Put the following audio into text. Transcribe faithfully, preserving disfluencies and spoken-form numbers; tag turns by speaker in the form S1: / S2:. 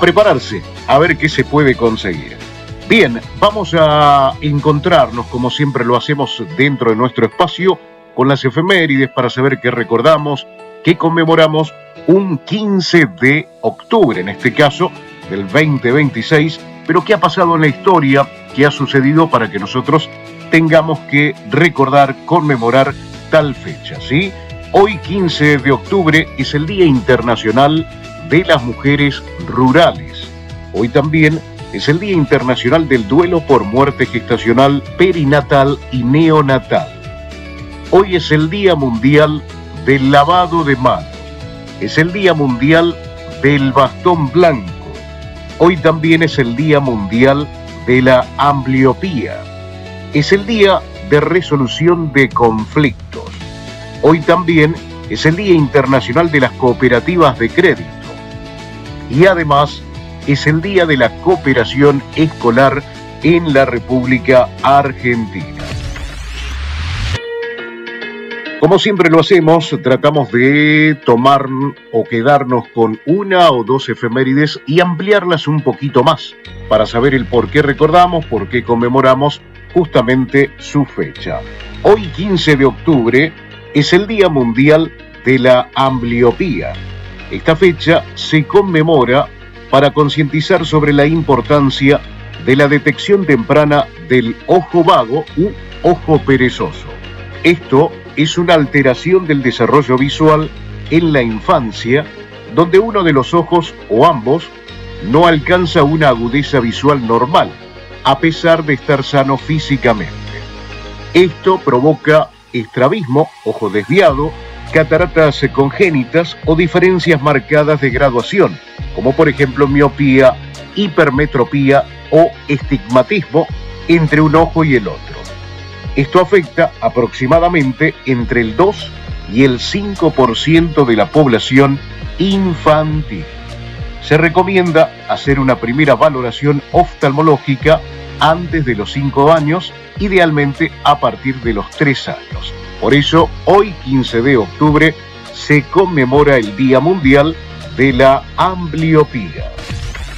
S1: prepararse, a ver qué se puede conseguir. Bien, vamos a encontrarnos, como siempre lo hacemos dentro de nuestro espacio, con las efemérides para saber qué recordamos, qué conmemoramos un quince de octubre, en este caso del veinte veintiséis, pero qué ha pasado en la historia, qué ha sucedido para que nosotros tengamos que recordar, conmemorar tal fecha, ¿sí? Hoy, quince de octubre, es el Día Internacional de las Mujeres Rurales. Hoy también es el Día Internacional del Duelo por Muerte Gestacional, Perinatal y Neonatal. Hoy es el Día Mundial del Lavado de Manos. Es el Día Mundial del Bastón Blanco. Hoy también es el Día Mundial de la Ambliopía. Es el Día de Resolución de Conflictos. Hoy también es el Día Internacional de las Cooperativas de Crédito. Y además es el Día de la Cooperación Escolar en la República Argentina. Como siempre lo hacemos, tratamos de tomar o quedarnos con una o dos efemérides y ampliarlas un poquito más para saber el por qué recordamos, por qué conmemoramos justamente su fecha. Hoy, quince de octubre, es el Día Mundial de la Ambliopía. Esta fecha se conmemora para concientizar sobre la importancia de la detección temprana del ojo vago u ojo perezoso. Esto es una alteración del desarrollo visual en la infancia, donde uno de los ojos o ambos no alcanza una agudeza visual normal, a pesar de estar sano físicamente. Esto provoca estrabismo, ojo desviado, cataratas congénitas o diferencias marcadas de graduación, como por ejemplo miopía, hipermetropía o estigmatismo entre un ojo y el otro. Esto afecta aproximadamente entre el dos y el cinco por ciento de la población infantil. Se recomienda hacer una primera valoración oftalmológica antes de los cinco años, idealmente a partir de los tres años. Por eso, hoy, quince de octubre, se conmemora el Día Mundial de la Ambliopía.